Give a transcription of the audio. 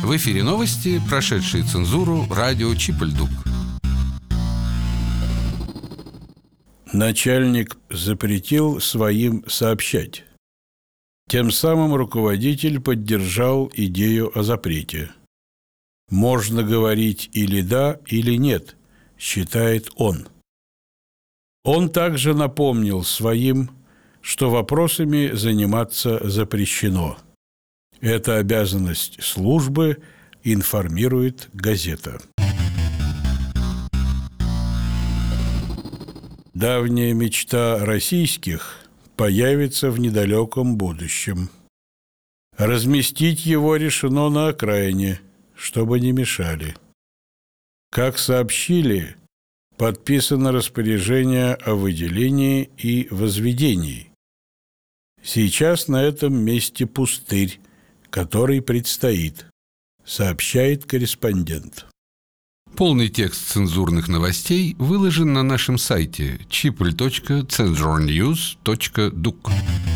В эфире новости, прошедшие цензуру, радио Чип-Льдук. Начальник запретил своим сообщать. Тем самым руководитель поддержал идею о запрете. Можно говорить или да, или нет, считает он. Он также напомнил своим, что вопросами заниматься запрещено. Это обязанность службы, информирует газета. Давняя мечта российских появится в недалеком будущем. Разместить его решено на окраине, чтобы не мешали. Как сообщили, подписано распоряжение о выделении и возведении. Сейчас на этом месте пустырь, который предстоит, сообщает корреспондент. Полный текст цензурных новостей выложен на нашем сайте chipl.censornews.duk.